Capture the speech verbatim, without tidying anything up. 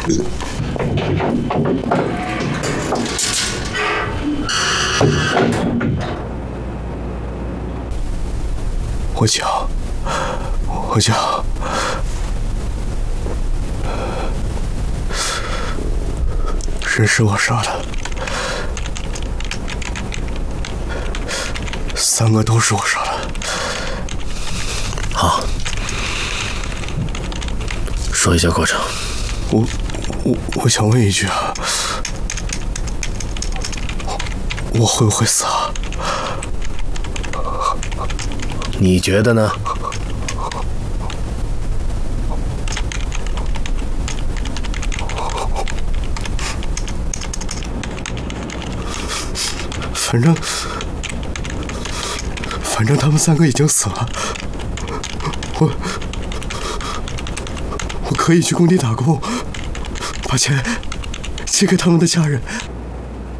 我讲，我讲，人是我杀的，三个都是我杀的。 好，说一下过程。 我我我想问一句啊，我会不会死啊？ 你觉得呢？ 反正反正他们三个已经死了，我我可以去工地打工，把钱寄给他们的家人。